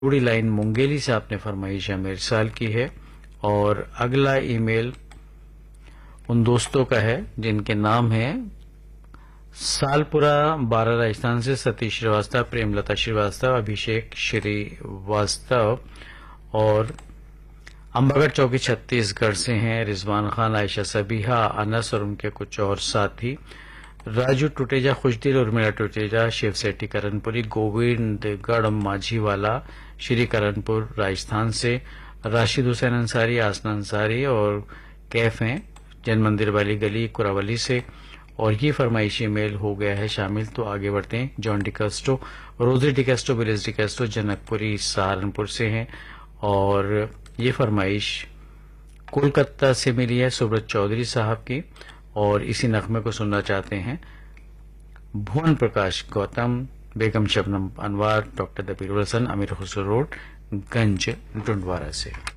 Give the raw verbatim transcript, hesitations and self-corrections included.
पूरी लाइन मुंगेली से आपने फरमाइश हमें इरसाल की है। और अगला ईमेल उन दोस्तों का है जिनके नाम है सालपुरा बारह राजस्थान से सतीश श्रीवास्तव, प्रेमलता श्रीवास्तव, अभिषेक श्रीवास्तव और अम्बागढ़ चौकी छत्तीसगढ़ से हैं रिजवान खान, आयशा सबीहा, अनस और उनके कुछ और साथी, राजू टुटेजा, खुशदिल उर्मिला टुटेजा, शिव सेठी करनपुरी, गोविंदगढ़ माझीवाला, श्री करनपुर राजस्थान से, राशिद हुसैन अंसारी, आसना अंसारी और कैफ हैं जन मंदिर वाली गली कुरावली से। और ये फरमाइशी मेल हो गया है शामिल। तो आगे बढ़ते हैं। जॉन डिकास्टो, रोजी डिकास्टो, विलेज डिकास्टो जनकपुरी सहारनपुर से हैं और ये फरमाइश कोलकाता से मिली है सुब्रत चौधरी साहब की और इसी नगमे को सुनना चाहते हैं भुवन प्रकाश गौतम, बेगम शबनम अनवार, डॉक्टर दबीर हसन, अमीर खुसरो रोड, गंज डुंडवारा से।